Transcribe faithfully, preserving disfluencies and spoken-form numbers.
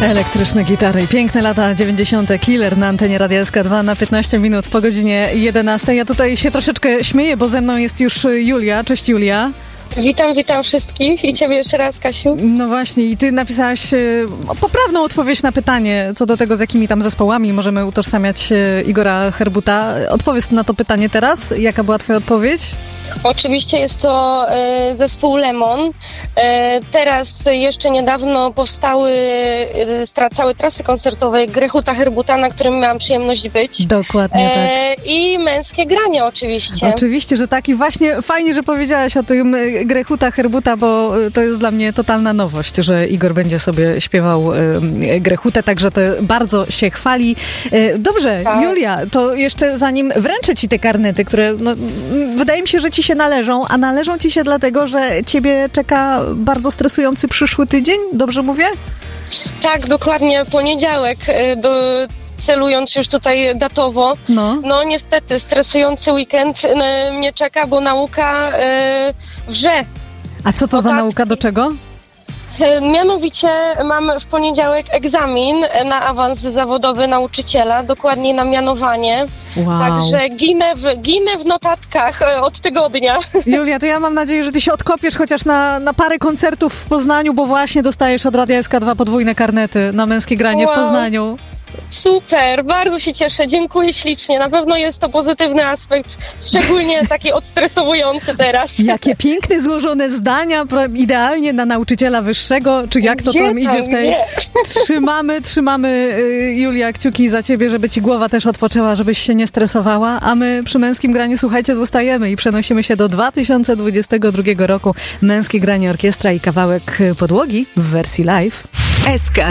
Elektryczne gitary i piękne lata dziewięćdziesiąte. Killer na antenie Radia S K dwa na piętnaście minut po godzinie jedenastej. Ja tutaj się troszeczkę śmieję, bo ze mną jest już Julia. Cześć, Julia. Witam, witam wszystkich i ciebie jeszcze raz, Kasiu. No właśnie, i ty napisałaś y, poprawną odpowiedź na pytanie co do tego, z jakimi tam zespołami możemy utożsamiać y, Igora Herbuta. Odpowiedz na to pytanie teraz. Jaka była twoja odpowiedź? Oczywiście jest to e, zespół Lemon. E, teraz jeszcze niedawno powstały, e, stracały trasy koncertowe Grechuta Herbuta, na którym miałam przyjemność być. Dokładnie e, tak. I Męskie Granie oczywiście. Oczywiście, że tak. I właśnie fajnie, że powiedziałaś o tym Grechuta Herbuta, bo to jest dla mnie totalna nowość, że Igor będzie sobie śpiewał e, Grechutę, także to bardzo się chwali. E, dobrze, tak. Julia, to jeszcze zanim wręczę ci te karnety, które no, wydaje mi się, że ci się należą, a należą ci się dlatego, że ciebie czeka bardzo stresujący przyszły tydzień, dobrze mówię? Tak, dokładnie, poniedziałek, do, celując już tutaj datowo. No. no niestety, stresujący weekend mnie czeka, bo nauka yy, wrze. A co to Notatki. Za nauka, do czego? Mianowicie mam w poniedziałek egzamin na awans zawodowy nauczyciela, dokładnie na mianowanie. Wow. Także ginę w, ginę w notatkach od tygodnia. Julia, to ja mam nadzieję, że ty się odkopiesz chociaż na, na parę koncertów w Poznaniu, bo właśnie dostajesz od Radia S K dwa podwójne karnety na Męskie Granie wow. w Poznaniu. Super, bardzo się cieszę, dziękuję ślicznie. Na pewno jest to pozytywny aspekt, szczególnie taki odstresowujący teraz. Jakie piękne, złożone zdania, idealnie na nauczyciela wyższego, czy jak to gdzie tam idzie w tej... Gdzie? Trzymamy, trzymamy, Julia, kciuki za ciebie, żeby ci głowa też odpoczęła, żebyś się nie stresowała, a my przy Męskim Graniu, słuchajcie, zostajemy i przenosimy się do dwa tysiące dwudziestego drugiego roku. Męskie Granie Orkiestra i kawałek Podłogi w wersji live. S K